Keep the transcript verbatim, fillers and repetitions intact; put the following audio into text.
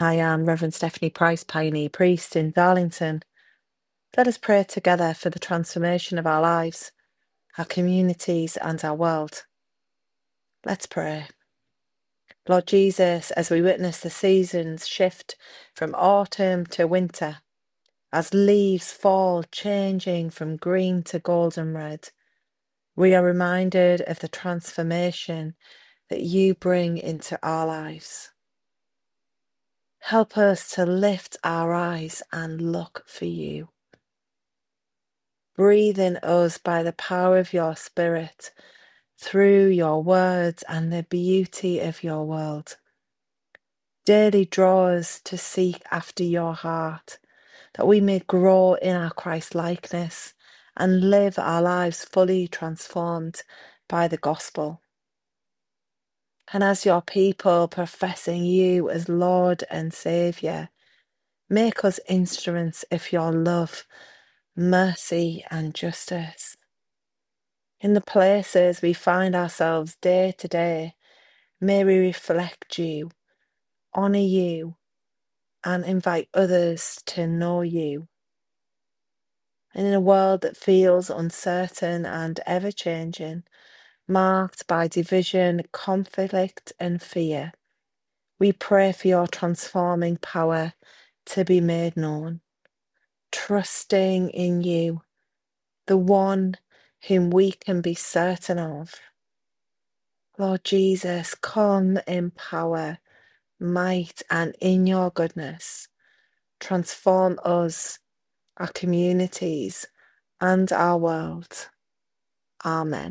I am Reverend Stephanie Price, Pioneer Priest in Darlington. Let us pray together for the transformation of our lives, our communities, and our world. Let's pray. Lord Jesus, as we witness the seasons shift from autumn to winter, as leaves fall changing from green to golden red, we are reminded of the transformation that you bring into our lives. Help us to lift our eyes and look for you. Breathe in us by the power of your Spirit, through your words and the beauty of your world. Daily draw us to seek after your heart, that we may grow in our Christ-likeness and live our lives fully transformed by the gospel. And as your people professing you as Lord and Saviour, make us instruments of your love, mercy and justice. In the places we find ourselves day to day, may we reflect you, honour you, and invite others to know you. And in a world that feels uncertain and ever-changing, marked by division, conflict and fear, we pray for your transforming power to be made known, trusting in you, the one whom we can be certain of. Lord Jesus, come in power, might, and in your goodness. Transform us, our communities, and our world. Amen.